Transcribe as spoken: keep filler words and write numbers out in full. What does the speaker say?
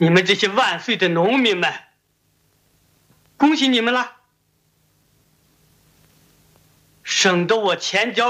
你们这些万岁的农民们，恭喜你们了，省得我前脚